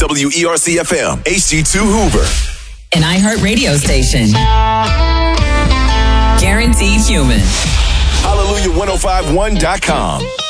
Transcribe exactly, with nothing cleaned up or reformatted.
W E R C F M, H D two Hoover. An iHeart radio station. Guaranteed human. Hallelujah ten fifty-one dot com.